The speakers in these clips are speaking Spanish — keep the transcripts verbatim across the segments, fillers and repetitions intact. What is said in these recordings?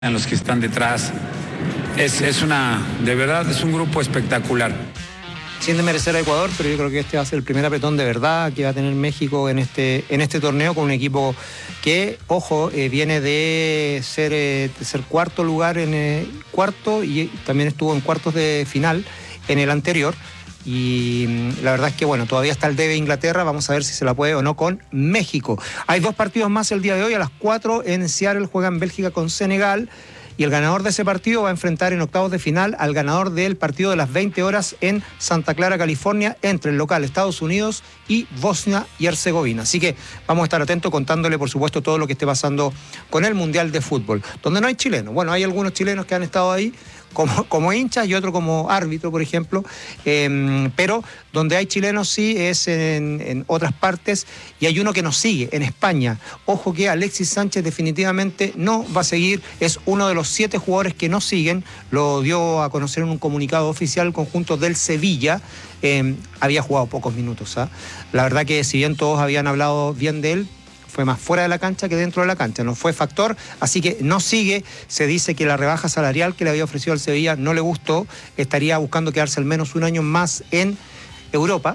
en los que están detrás. Es, es una, de verdad, es un grupo espectacular. Sin desmerecer a Ecuador, pero yo creo que este va a ser el primer apretón de verdad que va a tener México en este, en este torneo, con un equipo que, ojo, eh, viene de ser, eh, de ser cuarto lugar en el cuarto y también estuvo en cuartos de final en el anterior. Y la verdad es que, bueno, todavía está el debe Inglaterra, vamos a ver si se la puede o no con México. Hay dos partidos más el día de hoy, a las cuatro en Seattle juegan Bélgica con Senegal, y el ganador de ese partido va a enfrentar en octavos de final al ganador del partido de las veinte horas en Santa Clara, California, entre el local Estados Unidos y Bosnia y Herzegovina. Así que vamos a estar atentos contándole, por supuesto, todo lo que esté pasando con el Mundial de Fútbol, donde no hay chilenos. Bueno, hay algunos chilenos que han estado ahí como, como hinchas y otro como árbitro, por ejemplo, eh, pero donde hay chilenos sí es en, en otras partes, y hay uno que nos sigue en España. Ojo que Alexis Sánchez definitivamente no va a seguir, es uno de los siete jugadores que no siguen, lo dio a conocer en un comunicado oficial el conjunto del Sevilla. Eh, había jugado pocos minutos, ¿eh? La verdad que si bien todos habían hablado bien de él, fue más fuera de la cancha que dentro de la cancha, no fue factor, así que no sigue. Se dice que la rebaja salarial que le había ofrecido al Sevilla no le gustó, estaría buscando quedarse al menos un año más en Europa,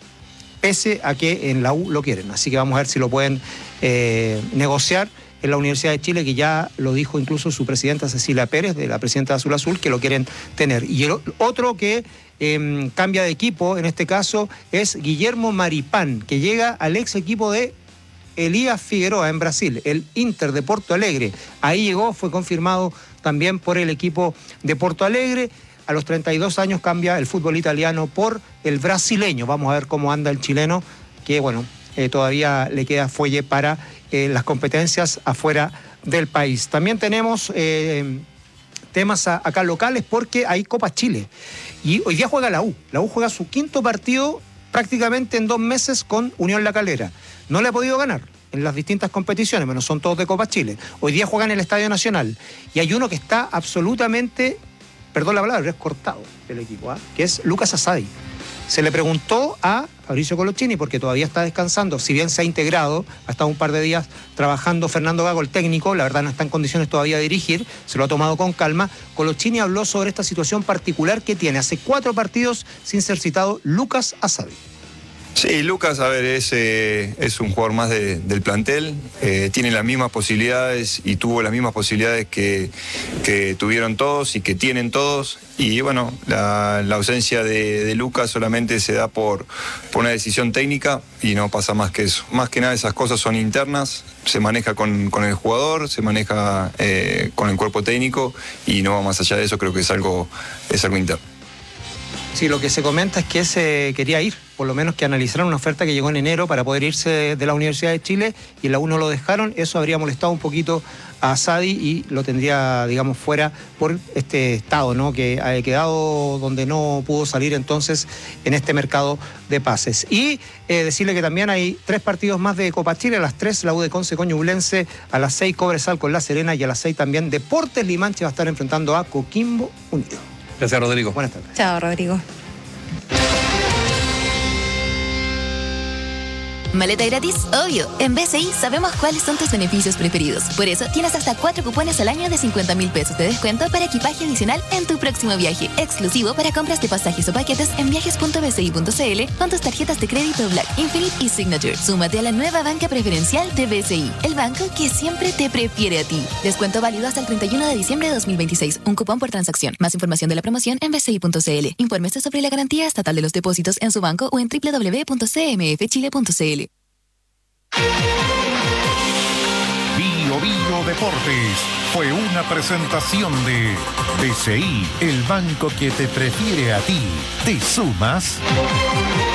pese a que en la U lo quieren, así que vamos a ver si lo pueden eh, negociar en la Universidad de Chile, que ya lo dijo incluso su presidenta Cecilia Pérez, de la presidenta de Azul Azul, que lo quieren tener. Y el otro que eh, cambia de equipo, en este caso, es Guillermo Maripán, que llega al ex equipo de Elías Figueroa en Brasil, el Inter de Porto Alegre. Ahí llegó, fue confirmado también por el equipo de Porto Alegre. A los treinta y dos años cambia el fútbol italiano por el brasileño. Vamos a ver cómo anda el chileno, que bueno, eh, todavía le queda fuelle para eh, las competencias afuera del país. También tenemos eh, temas a, acá locales, porque hay Copa Chile. Y hoy día juega la U. La U juega su quinto partido prácticamente en dos meses con Unión La Calera. No le ha podido ganar en las distintas competiciones, bueno, son todos de Copa Chile. Hoy día juegan en el Estadio Nacional y hay uno que está absolutamente, perdón la palabra, es cortado del equipo, ¿eh? que es Lucas Asadi. Se le preguntó a Fabricio Colochini, porque todavía está descansando, si bien se ha integrado, ha estado un par de días trabajando Fernando Gago, el técnico, la verdad no está en condiciones todavía de dirigir, se lo ha tomado con calma. Colochini habló sobre esta situación particular que tiene hace cuatro partidos sin ser citado Lucas Asadi. Sí, Lucas, a ver, es, eh, es un jugador más de, del plantel, eh, tiene las mismas posibilidades y tuvo las mismas posibilidades que, que tuvieron todos y que tienen todos, y bueno, la, la ausencia de, de Lucas solamente se da por, por una decisión técnica y no pasa más que eso. Más que nada esas cosas son internas, se maneja con, con el jugador, se maneja eh, con el cuerpo técnico y no va más allá de eso, creo que es algo, es algo interno. Sí, lo que se comenta es que se quería ir, por lo menos que analizaran una oferta que llegó en enero para poder irse de la Universidad de Chile, y en la U no lo dejaron. Eso habría molestado un poquito a Asadi y lo tendría, digamos, fuera por este estado, ¿no?, que ha quedado donde no pudo salir entonces en este mercado de pases. Y eh, decirle que también hay tres partidos más de Copa Chile. A las tres la U de Conce con Ñublense, a las seis Cobresal con La Serena, y a las seis también Deportes Limanche va a estar enfrentando a Coquimbo Unido. Gracias, Rodrigo. Buenas tardes. Chao, Rodrigo. Maleta gratis, obvio. En B C I sabemos cuáles son tus beneficios preferidos. Por eso tienes hasta cuatro cupones al año de cincuenta mil pesos de descuento para equipaje adicional en tu próximo viaje. Exclusivo para compras de pasajes o paquetes en viajes punto b c i punto c l con tus tarjetas de crédito Black, Infinite y Signature. Súmate a la nueva banca preferencial de B C I, el banco que siempre te prefiere a ti. Descuento válido hasta el treinta y uno de diciembre de dos mil veintiséis. Un cupón por transacción. Más información de la promoción en b c i punto c l. Infórmese sobre la garantía estatal de los depósitos en su banco o en w w w punto c m f chile punto c l. Bio Bio Deportes fue una presentación de B C I, el banco que te prefiere a ti. ¿Te sumas?